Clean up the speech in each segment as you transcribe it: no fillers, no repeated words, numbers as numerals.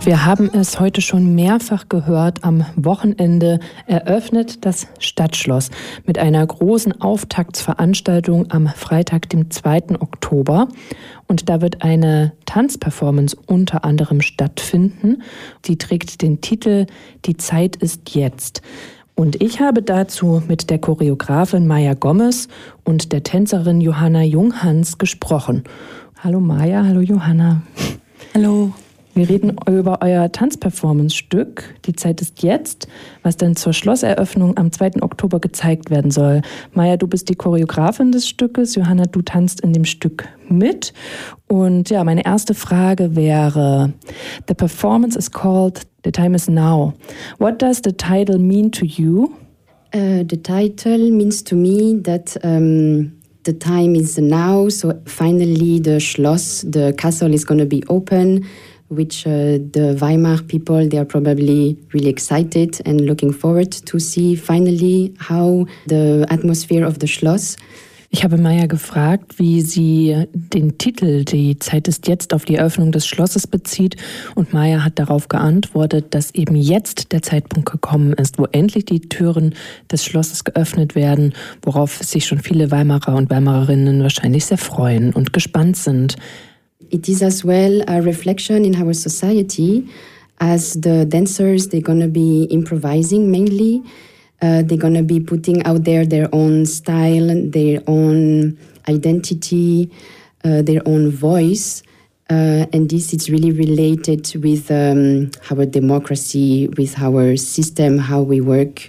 Wir haben es heute schon mehrfach gehört. Am Wochenende eröffnet das Stadtschloss mit einer großen Auftaktsveranstaltung am Freitag, dem 2. Oktober. Und da wird eine Tanzperformance unter anderem stattfinden. Die trägt den Titel „Die Zeit ist jetzt". Und ich habe dazu mit der Choreografin Maya Gomez und der Tänzerin Johanna Junghans gesprochen. Hallo Maya, hallo Johanna. Hallo. Wir reden über euer Tanzperformance-Stück „Die Zeit ist jetzt", was dann zur Schlosseröffnung am 2. Oktober gezeigt werden soll. Maya, du bist die Choreografin des Stückes. Johanna, du tanzt in dem Stück mit. Und ja, meine erste Frage wäre: The performance is called "The Time is Now". What does the title mean to you? The title means to me that the time is now. So finally the Schloss, the castle is going to be open, which the Weimar people, they are probably really excited and looking forward to see finally how the atmosphere of the Schloss. Ich habe Maya gefragt, wie sie den Titel „Die Zeit ist jetzt" auf die Eröffnung des Schlosses bezieht. Und Maya hat darauf geantwortet, dass eben jetzt der Zeitpunkt gekommen ist, wo endlich die Türen des Schlosses geöffnet werden, worauf sich schon viele Weimarer und Weimarerinnen wahrscheinlich sehr freuen und gespannt sind. It is as well a reflection in our society, as the dancers, they're going to be improvising mainly. They're going to be putting out there their own style, their own identity, their own voice. And this is really related with our democracy, with our system, how we work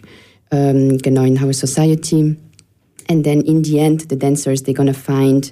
in our society. And then in the end, the dancers, they're going to find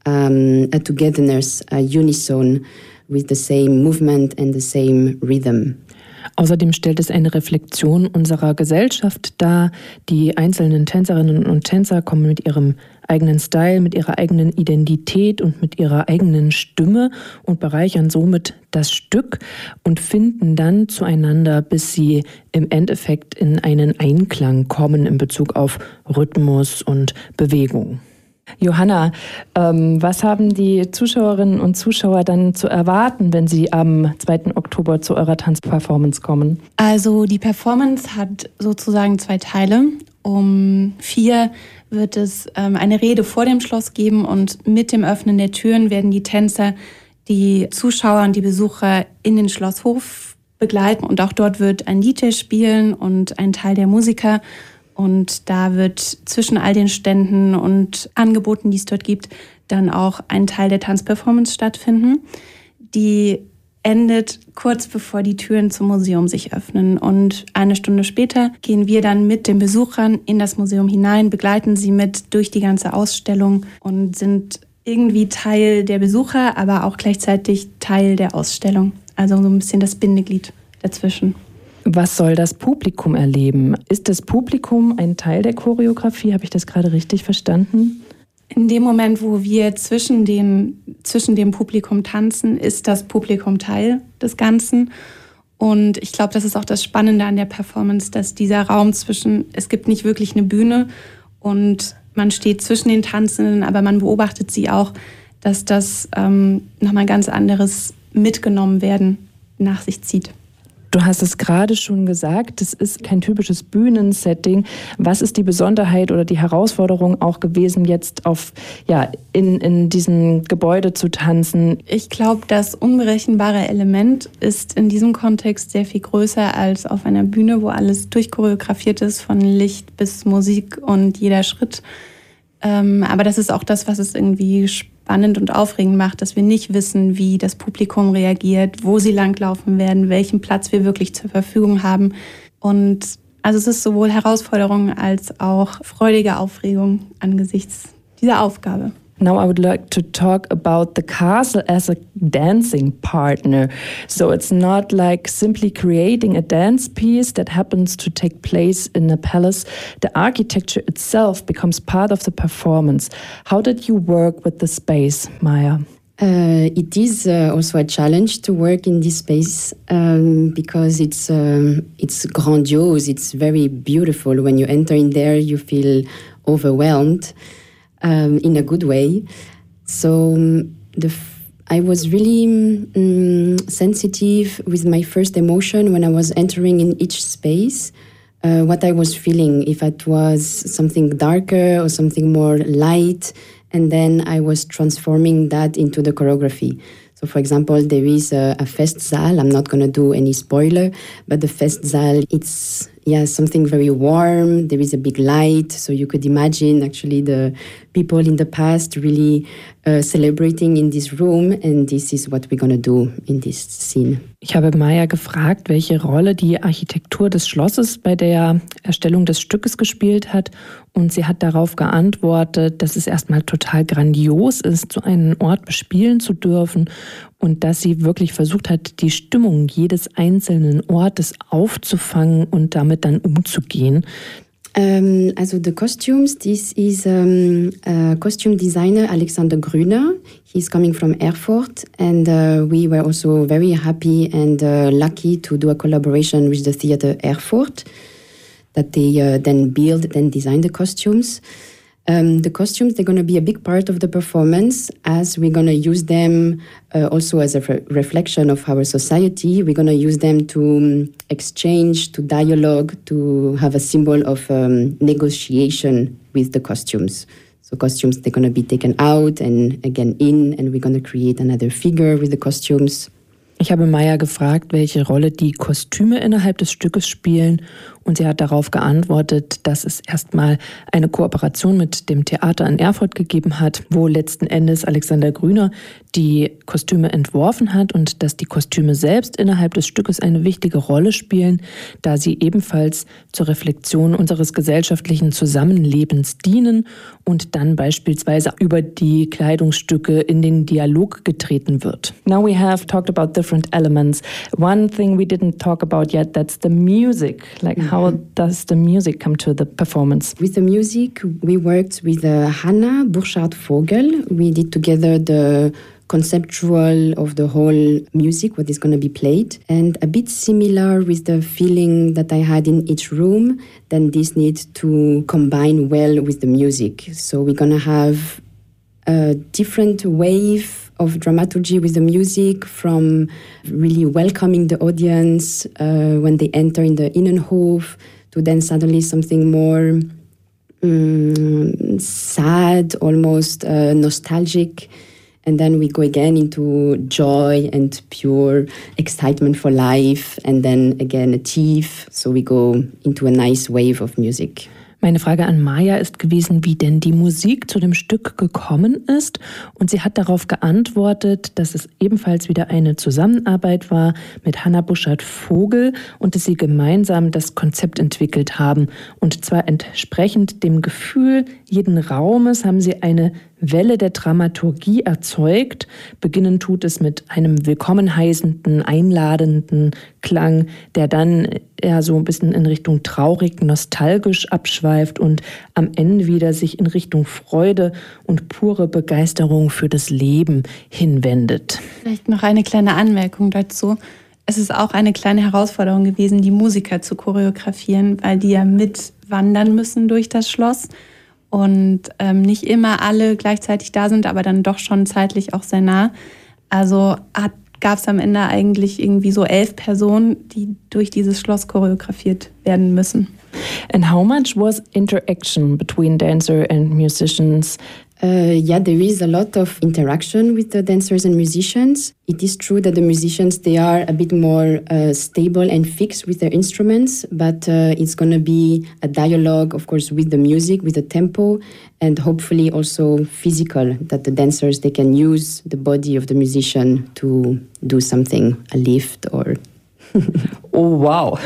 a togetherness, a unison with the same movement and the same rhythm. Außerdem stellt es eine Reflexion unserer Gesellschaft dar. Die einzelnen Tänzerinnen und Tänzer kommen mit ihrem eigenen Style, mit ihrer eigenen Identität und mit ihrer eigenen Stimme und bereichern somit das Stück und finden dann zueinander, bis sie im Endeffekt in einen Einklang kommen in Bezug auf Rhythmus und Bewegung. Johanna, was haben die Zuschauerinnen und Zuschauer dann zu erwarten, wenn sie am 2. Oktober zu eurer Tanzperformance kommen? Also die Performance hat sozusagen 2 Teile. Um 4 wird es eine Rede vor dem Schloss geben und mit dem Öffnen der Türen werden die Tänzer die Zuschauer und die Besucher in den Schlosshof begleiten und auch dort wird ein DJ spielen und ein Teil der Musiker. Und da wird zwischen all den Ständen und Angeboten, die es dort gibt, dann auch ein Teil der Tanzperformance stattfinden. Die endet kurz bevor die Türen zum Museum sich öffnen. Und eine Stunde später gehen wir dann mit den Besuchern in das Museum hinein, begleiten sie mit durch die ganze Ausstellung und sind irgendwie Teil der Besucher, aber auch gleichzeitig Teil der Ausstellung. Also so ein bisschen das Bindeglied dazwischen. Was soll das Publikum erleben? Ist das Publikum ein Teil der Choreografie? Habe ich das gerade richtig verstanden? In dem Moment, wo wir zwischen dem Publikum tanzen, ist das Publikum Teil des Ganzen. Und ich glaube, das ist auch das Spannende an der Performance, dass dieser Raum es gibt nicht wirklich eine Bühne und man steht zwischen den Tanzenden, aber man beobachtet sie auch, dass das nochmal ein ganz anderes Mitgenommen werden nach sich zieht. Du hast es gerade schon gesagt, es ist kein typisches Bühnensetting. Was ist die Besonderheit oder die Herausforderung auch gewesen, jetzt in diesem Gebäude zu tanzen? Ich glaube, das unberechenbare Element ist in diesem Kontext sehr viel größer als auf einer Bühne, wo alles durchchoreografiert ist, von Licht bis Musik und jeder Schritt. Aber das ist auch das, was es irgendwie spannend und aufregend macht, dass wir nicht wissen, wie das Publikum reagiert, wo sie langlaufen werden, welchen Platz wir wirklich zur Verfügung haben. Und also es ist sowohl Herausforderung als auch freudige Aufregung angesichts dieser Aufgabe. Now I would like to talk about the castle as a dancing partner. So it's not like simply creating a dance piece that happens to take place in a palace. The architecture itself becomes part of the performance. How did you work with the space, Maya? It is also a challenge to work in this space because it's grandiose. It's very beautiful. When you enter in there, you feel overwhelmed in a good way. So I was really sensitive with my first emotion when I was entering in each space. What I was feeling, if it was something darker or something more light, and then I was transforming that into the choreography. So, for example, there is a Festsaal. I'm not going to do any spoiler, but the Festsaal, it's something very warm. There is a big light, so you could imagine actually the people in the past really celebrating in this room, and this is what we're going to do in this scene. Ich habe Maya gefragt, welche Rolle die Architektur des Schlosses bei der Erstellung des Stückes gespielt hat, und sie hat darauf geantwortet, dass es erstmal total grandios ist, so einen Ort bespielen zu dürfen und dass sie wirklich versucht hat, die Stimmung jedes einzelnen Ortes aufzufangen und damit dann umzugehen. Also the costumes, this is costume designer Alexander Grüner. He's coming from Erfurt, and we were also very happy and lucky to do a collaboration with the Theater Erfurt, that they then design the costumes. The costumes, they're going to be a big part of the performance, as we're going to use them also as a reflection of our society. We're going to use them to exchange, to dialogue, to have a symbol of negotiation with the costumes. So costumes, they're going to be taken out and again in, and we're going to create another figure with the costumes. Ich habe Maya gefragt, welche Rolle die Kostüme innerhalb des Stückes spielen, und sie hat darauf geantwortet, dass es erstmal eine Kooperation mit dem Theater in Erfurt gegeben hat, wo letzten Endes Alexander Grüner die Kostüme entworfen hat und dass die Kostüme selbst innerhalb des Stückes eine wichtige Rolle spielen, da sie ebenfalls zur Reflexion unseres gesellschaftlichen Zusammenlebens dienen und dann beispielsweise über die Kleidungsstücke in den Dialog getreten wird. Now we have talked about different elements. One thing we didn't talk about yet, that's the music. Like how does the music come to the performance? With the music, we worked with Hanna Burchard-Vogel. We did together the conceptual of the whole music, what is going to be played. And a bit similar with the feeling that I had in each room, then this needs to combine well with the music. So we're going to have a different wave of dramaturgy with the music, from really welcoming the audience when they enter in the Innenhof, to then suddenly something more sad, almost nostalgic. And then we go again into joy and pure excitement for life, and then again a tief. So we go into a nice wave of music. Meine Frage an Maya ist gewesen, wie denn die Musik zu dem Stück gekommen ist. Und sie hat darauf geantwortet, dass es ebenfalls wieder eine Zusammenarbeit war mit Hanna Burchard-Vogel und dass sie gemeinsam das Konzept entwickelt haben. Und zwar entsprechend dem Gefühl jeden Raumes haben sie eine Welle der Dramaturgie erzeugt. Beginnen tut es mit einem willkommen heißenden, einladenden Klang, der dann eher so ein bisschen in Richtung traurig, nostalgisch abschweift und am Ende wieder sich in Richtung Freude und pure Begeisterung für das Leben hinwendet. Vielleicht noch eine kleine Anmerkung dazu. Es ist auch eine kleine Herausforderung gewesen, die Musiker zu choreografieren, weil die ja mitwandern müssen durch das Schloss. Und nicht immer alle gleichzeitig da sind, aber dann doch schon zeitlich auch sehr nah. Also gab es am Ende eigentlich irgendwie so 11 Personen, die durch dieses Schloss choreografiert werden müssen. And how much was interaction between dancer and musicians? There is a lot of interaction with the dancers and musicians. It is true that the musicians, they are a bit more stable and fixed with their instruments, but it's going to be a dialogue, of course, with the music, with the tempo, and hopefully also physical, that the dancers, they can use the body of the musician to do something, a lift or... Oh, wow.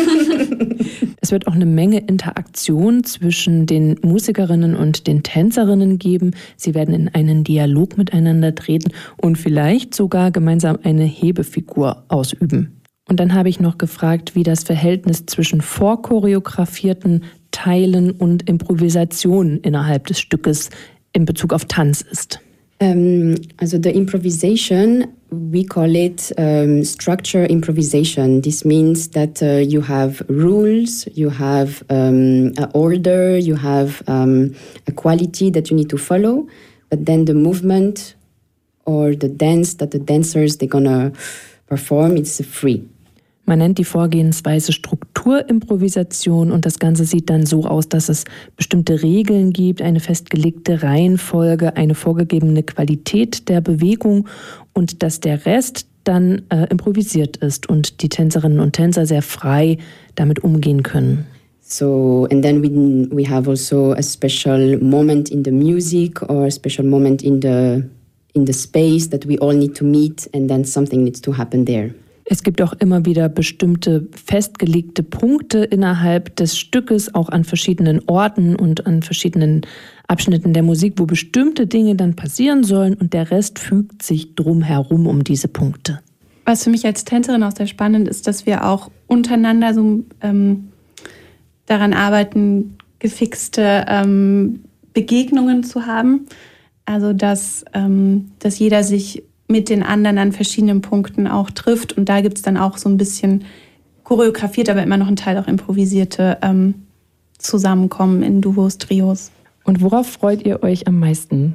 Es wird auch eine Menge Interaktion zwischen den Musikerinnen und den Tänzerinnen geben. Sie werden in einen Dialog miteinander treten und vielleicht sogar gemeinsam eine Hebefigur ausüben. Und dann habe ich noch gefragt, wie das Verhältnis zwischen vorchoreografierten Teilen und Improvisationen innerhalb des Stückes in Bezug auf Tanz ist. Also the improvisation, we call it structure improvisation. This means that you have rules, you have an order, you have a quality that you need to follow, but then the movement or the dance that the dancers they're gonna perform, it's free. Man nennt die Vorgehensweise Strukturimprovisation und das Ganze sieht dann so aus, dass es bestimmte Regeln gibt, eine festgelegte Reihenfolge, eine vorgegebene Qualität der Bewegung und dass der Rest dann improvisiert ist und die Tänzerinnen und Tänzer sehr frei damit umgehen können. So, and then we have also a special moment in the music or a special moment in the space that we all need to meet and then something needs to happen there. Es gibt auch immer wieder bestimmte festgelegte Punkte innerhalb des Stückes, auch an verschiedenen Orten und an verschiedenen Abschnitten der Musik, wo bestimmte Dinge dann passieren sollen und der Rest fügt sich drumherum um diese Punkte. Was für mich als Tänzerin auch sehr spannend ist, dass wir auch untereinander so daran arbeiten, gefixte Begegnungen zu haben. Also dass jeder sich mit den anderen an verschiedenen Punkten auch trifft. Und da gibt es dann auch so ein bisschen choreografiert, aber immer noch ein Teil auch improvisierte Zusammenkommen in Duos, Trios. Und worauf freut ihr euch am meisten?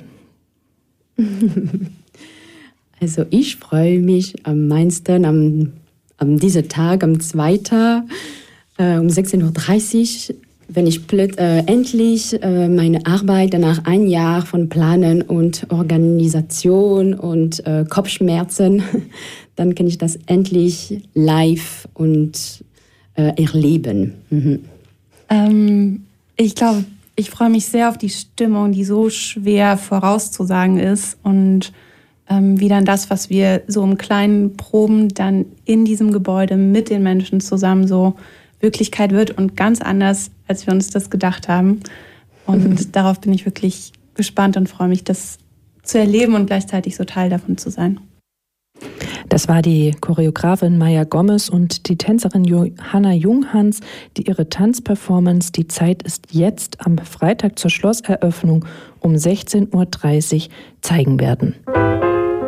Also ich freue mich am meisten an diesem Tag, am 2. Um 16.30 Uhr, wenn ich endlich meine Arbeit nach einem Jahr von Planen und Organisation und Kopfschmerzen, dann kann ich das endlich live und erleben. Ich glaube, ich freue mich sehr auf die Stimmung, die so schwer vorauszusagen ist und wie dann das, was wir so im kleinen Proben dann in diesem Gebäude mit den Menschen zusammen so Wirklichkeit wird und ganz anders, als wir uns das gedacht haben. Und darauf bin ich wirklich gespannt und freue mich, das zu erleben und gleichzeitig so Teil davon zu sein. Das war die Choreografin Maya Gomez und die Tänzerin Johanna Junghans, die ihre Tanzperformance "Die Zeit ist jetzt" am Freitag zur Schlosseröffnung um 16.30 Uhr zeigen werden.